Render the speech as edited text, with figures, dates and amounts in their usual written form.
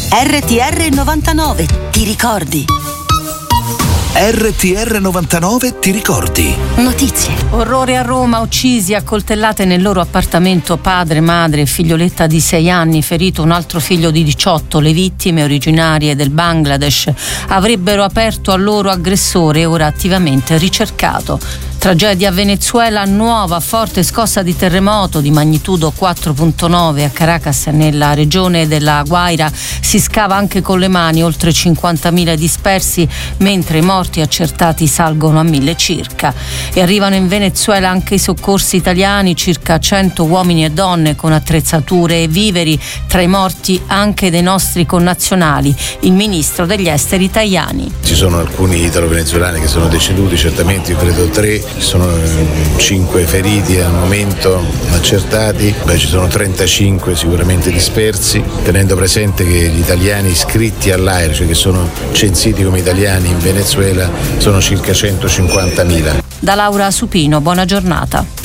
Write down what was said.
RTR 99, ti ricordi? RTR 99, ti ricordi? Notizie. Orrore a Roma, uccisi, accoltellate nel loro appartamento padre, madre e figlioletta di 6 anni, ferito un altro figlio di 18. Le vittime, originarie del Bangladesh, avrebbero aperto al loro aggressore, ora attivamente ricercato. Tragedia a Venezuela, nuova forte scossa di terremoto di magnitudo 4.9 a Caracas, nella regione della Guaira. Si scava anche con le mani, oltre 50.000 dispersi, mentre i morti accertati salgono a 1.000 circa. E arrivano in Venezuela anche i soccorsi italiani, circa 100 uomini e donne con attrezzature e viveri, tra i morti anche dei nostri connazionali, il ministro degli esteri Tajani. Ci sono alcuni italo-venezuelani che sono deceduti, certamente io credo 3, sono 5 feriti al momento accertati, ci sono 35 sicuramente dispersi, tenendo presente che gli italiani iscritti all'AIRE, cioè che sono censiti come italiani in Venezuela, sono circa 150.000. Da Laura Supino, buona giornata.